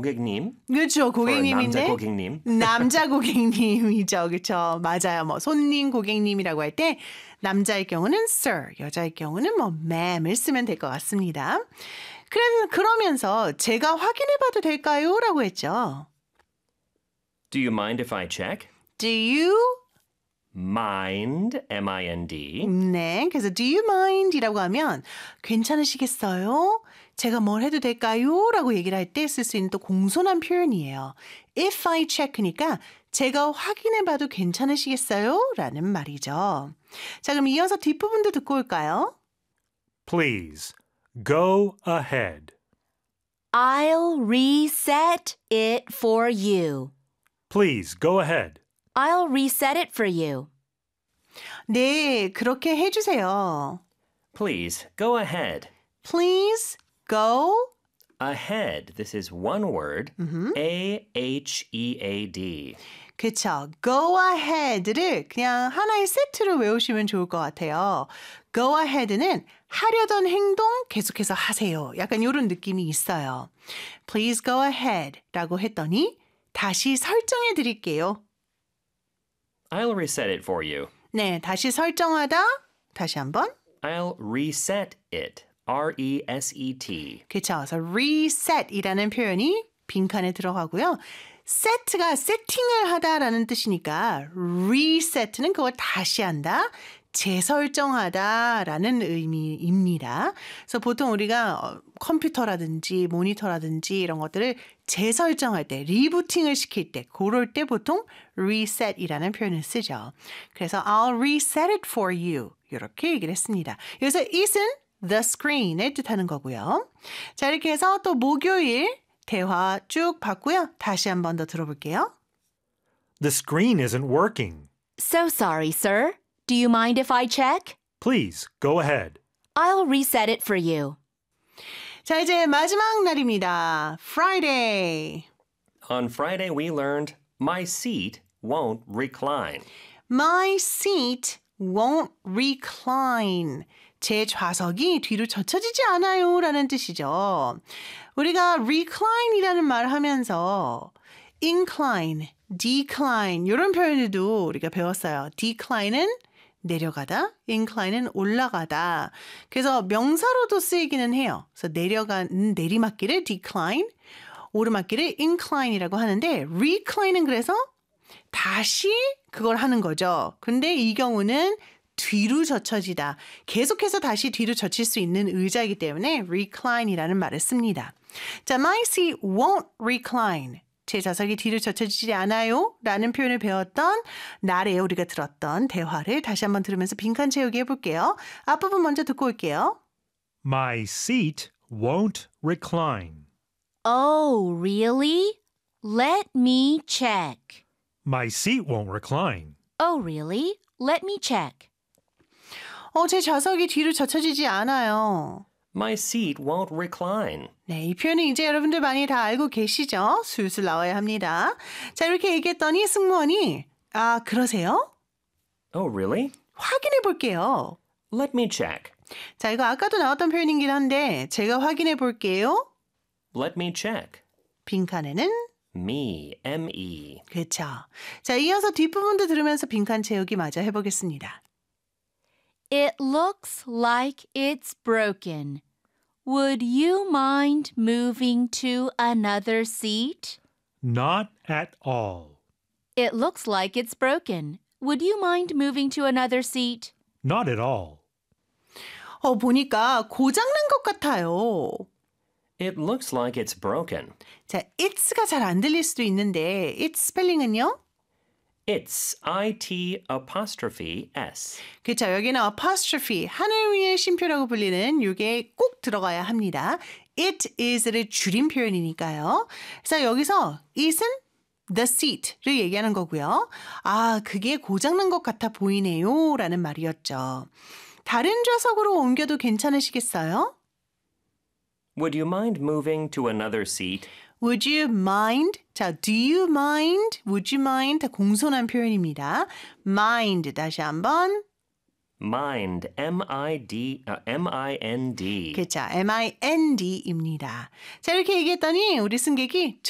고객님. 그렇죠. 고객님인데. 남자 고객님. 남자 고객님이죠. 그렇죠. 맞아요. 뭐 손님 고객님이라고 할 때 남자의 경우는 sir, 여자의 경우는 뭐 ma'am을 쓰면 될 것 같습니다. 그러면서 제가 확인해 봐도 될까요? 라고 했죠. Do you mind if I check? Do you? Mind, M-I-N-D. 네, 그래서 do you mind이라고 하면 괜찮으시겠어요? 제가 뭘 해도 될까요? 라고 얘기를 할 때 쓸 수 있는 또 공손한 표현이에요. If I check니까 제가 확인해 봐도 괜찮으시겠어요? 라는 말이죠. 자, 그럼 이어서 뒷부분도 듣고 올까요? Please, go ahead. I'll reset it for you. Please, go ahead. I'll reset it for you. 네, 그렇게 해주세요. Please, go ahead. Please go Ahead. This is one word. A-H-E-A-D. 그쵸. Go ahead를 그냥 하나의 세트로 외우시면 좋을 것 같아요. Go ahead는 하려던 행동 계속해서 하세요. 약간 이런 느낌이 있어요. Please go ahead 라고 했더니 다시 설정해 드릴게요. I'll reset it for you. 네, 다시 설정하다. 다시 한번. I'll reset it. R-E-S-E-T. 그쵸. 그래서 reset이라는 표현이 빈칸에 들어가고요. set가 세팅을 하다라는 뜻이니까 reset는 그걸 다시 한다. 재설정하다라는 의미입니다. 그래서 보통 우리가 컴퓨터라든지 모니터라든지 이런 것들을 재설정할 때, 리부팅을 시킬 때, 그럴 때 보통 reset이라는 표현을 쓰죠. 그래서 I'll reset it for you. 이렇게 얘기를 했습니다. 여기서 it은 the screen을 뜻하는 거고요. 자, 이렇게 해서 또 목요일 대화 쭉 봤고요. 다시 한 번 더 들어볼게요. The screen isn't working. So sorry, sir. Do you mind if I check? Please, go ahead. I'll reset it for you. 자, 이제 마지막 날입니다. Friday. On Friday, we learned my seat won't recline. My seat won't recline. 제 좌석이 뒤로 젖혀지지 않아요 라는 뜻이죠. 우리가 recline이라는 말을 하면서 incline, decline 이런 표현들도 우리가 배웠어요. decline은 내려가다, incline은 올라가다. 그래서 명사로도 쓰이기는 해요. 그래서 내려가는 내리막길을 decline, 오르막길을 incline이라고 하는데 recline은 그래서 다시 그걸 하는 거죠. 근데 이 경우는 뒤로 젖혀지다. 계속해서 다시 뒤로 젖힐 수 있는 의자이기 때문에 recline이라는 말을 씁니다. 자, my seat won't recline. 제 좌석이 뒤로 젖혀지지 않아요 라는 표현을 배웠던 날에 우리가 들었던 대화를 다시 한번 들으면서 빈칸 채우기 해볼게요. 앞부분 먼저 듣고 올게요. My seat won't recline. Oh, really? Let me check. My seat won't recline. Oh, really? Let me check. 제 좌석이 뒤로 젖혀지지 않아요. My seat won't recline. 네, 이 표현은 이제 여러분들 많이 다 알고 계시죠? 술술 나와야 합니다. 자, 이렇게 얘기했더니 승무원이 그러세요? Oh, really? 확인해 볼게요. Let me check. 자, 이거 아까도 나왔던 표현이긴 한데 제가 확인해 볼게요. Let me check. 빈칸에는 Me, M-E. 그렇죠. 자, 이어서 뒷부분도 들으면서 빈칸 채우기 마저 해보겠습니다. It looks like it's broken. Would you mind moving to another seat? Not at all. It looks like it's broken. Would you mind moving to another seat? Not at all. 보니까 고장난 것 같아요. It looks like it's broken. 자, it's가 잘 안 들릴 수도 있는데 it 스펠링은요? It's I-T apostrophe S. 그렇죠. 여기는 apostrophe, 하늘 위의 쉼표라고 불리는 이게 꼭 들어가야 합니다. It is를 줄인 표현이니까요. 그래서 여기서 it은 the seat를 얘기하는 거고요. 그게 고장난 것 같아 보이네요 라는 말이었죠. 다른 좌석으로 옮겨도 괜찮으시겠어요? Would you mind moving to another seat? Would you mind? 자, do you mind? Would you mind? 다 공손한 표현입니다. mind 다시 한번. Mind, M-I-D, M-I-N-D. 그렇죠. M-I-N-D입니다. 자, 이렇게 얘기했더니 우리 승객이